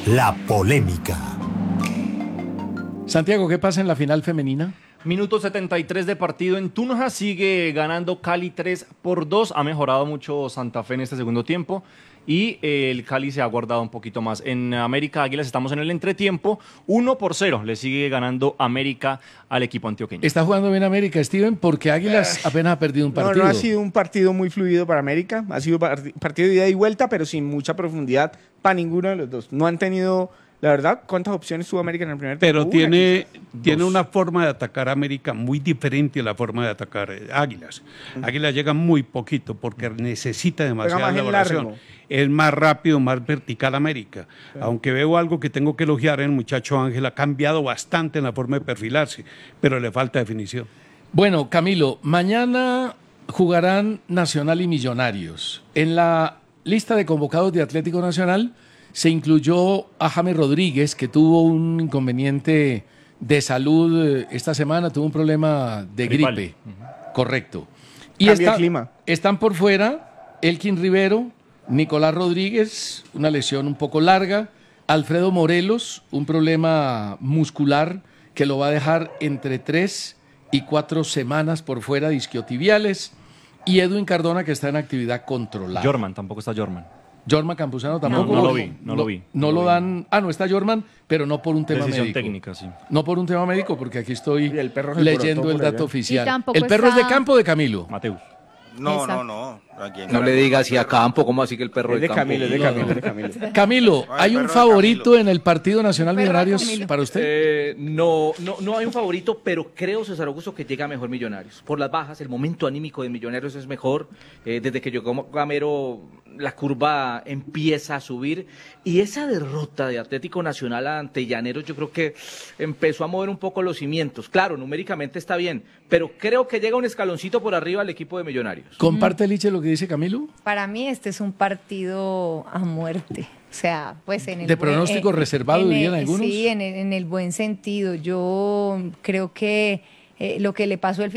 La polémica. Santiago, ¿qué pasa en la final femenina? Minuto 73 de partido en Tunja, sigue ganando Cali 3-2, ha mejorado mucho Santa Fe en este segundo tiempo y el Cali se ha guardado un poquito más. En América Águilas estamos en el entretiempo, 1-0, le sigue ganando América al equipo antioqueño. Está jugando bien América, Steven, porque Águilas apenas ha perdido un partido. No ha sido un partido muy fluido para América, ha sido partido de ida y vuelta, pero sin mucha profundidad para ninguno de los dos. No han tenido... La verdad, ¿cuántas opciones tuvo América en el primer tiempo? Pero tiene una forma de atacar a América muy diferente a la forma de atacar Águilas. Águilas llega muy poquito porque necesita demasiada elaboración. Es más rápido, más vertical América. Sí. Aunque veo algo que tengo que elogiar, el muchacho Ángel ha cambiado bastante en la forma de perfilarse, pero le falta definición. Bueno, Camilo, mañana jugarán Nacional y Millonarios. En la lista de convocados de Atlético Nacional se incluyó a James Rodríguez, que tuvo un inconveniente de salud esta semana, tuvo un problema de gripe. Correcto. Y están por fuera Elkin Rivero, Nicolás Rodríguez, una lesión un poco larga, Alfredo Morelos, un problema muscular que lo va a dejar entre 3 y 4 semanas por fuera de isquiotibiales, y Edwin Cardona, que está en actividad controlada. Jorman, tampoco está Jorman. Jorman Campuzano tampoco. No lo vi. No lo dan. No está Jorman, pero no por un tema Decisión médico. técnica, sí. No por un tema médico, porque aquí estoy leyendo el dato oficial. ¿El está... perro es de campo o de Camilo? Mateus. No. No le digas si a campo, ¿cómo así que el perro es de campo? Camilo, es de Camilo. Camilo, ¿hay un favorito en el partido Nacional Millonarios para usted? No hay un favorito, pero creo, César Augusto, que llega mejor Millonarios. Por las bajas, el momento anímico de Millonarios es mejor. Desde que llegó Gamero, la curva empieza a subir. Y esa derrota de Atlético Nacional ante Llaneros, yo creo que empezó a mover un poco los cimientos. Claro, numéricamente está bien, pero creo que llega un escaloncito por arriba al equipo de Millonarios. ¿Comparte, Liche, lo que dice Camilo? Para mí este es un partido a muerte. O sea, pues en el de pronóstico reservado, dirían algunos. Sí, en el buen sentido. Yo creo que lo que le pasó el